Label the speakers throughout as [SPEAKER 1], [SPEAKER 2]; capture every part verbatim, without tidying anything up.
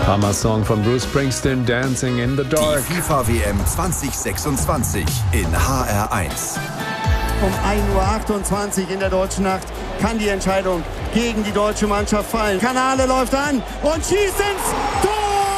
[SPEAKER 1] Hammer-Song von Bruce Springsteen, Dancing in the Dark.
[SPEAKER 2] Die FIFA W M zwanzig sechsundzwanzig in H R eins.
[SPEAKER 3] Um ein Uhr achtundzwanzig in der deutschen Nacht kann die Entscheidung gegen die deutsche Mannschaft fallen. Kanale läuft an und schießt ins Tor!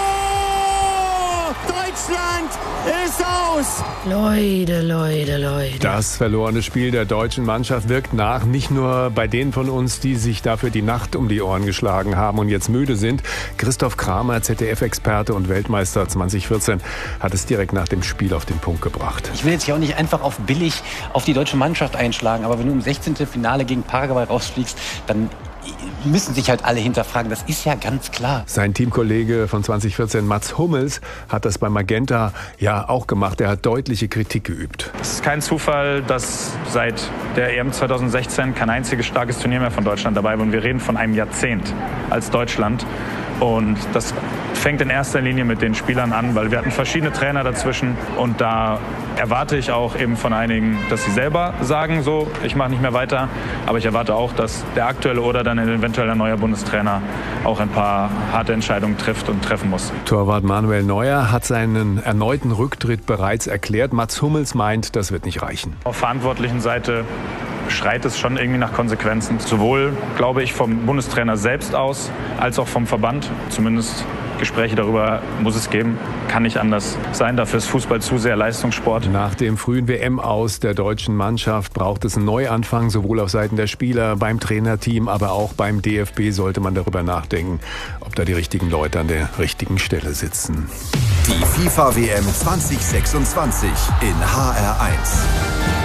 [SPEAKER 3] Deutschland ist aus!
[SPEAKER 4] Leute, Leute, Leute.
[SPEAKER 1] Das verlorene Spiel der deutschen Mannschaft wirkt nach, nicht nur bei denen von uns, die sich dafür die Nacht um die Ohren geschlagen haben und jetzt müde sind. Christoph Kramer, Z D F-Experte und Weltmeister zwanzig vierzehn, hat es direkt nach dem Spiel auf den Punkt gebracht.
[SPEAKER 5] Ich will jetzt hier auch nicht einfach auf billig auf die deutsche Mannschaft einschlagen, aber wenn du im sechzehnten Finale gegen Paraguay rausfliegst, dann müssen sich halt alle hinterfragen. Das ist ja ganz klar.
[SPEAKER 1] Sein Teamkollege von zwanzig vierzehn, Mats Hummels, hat das bei Magenta ja auch gemacht. Er hat deutliche Kritik geübt.
[SPEAKER 6] Es ist kein Zufall, dass seit der E M zwanzig sechzehn kein einziges starkes Turnier mehr von Deutschland dabei war. Und wir reden von einem Jahrzehnt als Deutschland. Und das fängt in erster Linie mit den Spielern an, weil wir hatten verschiedene Trainer dazwischen. Und da erwarte ich auch eben von einigen, dass sie selber sagen, so, ich mache nicht mehr weiter. Aber ich erwarte auch, dass der aktuelle oder dann eventuell ein neuer Bundestrainer auch ein paar harte Entscheidungen trifft und treffen muss.
[SPEAKER 1] Torwart Manuel Neuer hat seinen erneuten Rücktritt bereits erklärt. Mats Hummels meint, das wird nicht reichen.
[SPEAKER 6] Auf verantwortlichen Seite schreit es schon irgendwie nach Konsequenzen. Sowohl, glaube ich, vom Bundestrainer selbst aus, als auch vom Verband. Zumindest Gespräche darüber muss es geben. Kann nicht anders sein. Dafür ist Fußball zu sehr Leistungssport.
[SPEAKER 1] Nach dem frühen W M-Aus der deutschen Mannschaft braucht es einen Neuanfang, sowohl auf Seiten der Spieler, beim Trainerteam, aber auch beim D F B sollte man darüber nachdenken, ob da die richtigen Leute an der richtigen Stelle sitzen.
[SPEAKER 2] Die FIFA W M zwanzig sechsundzwanzig in H R eins.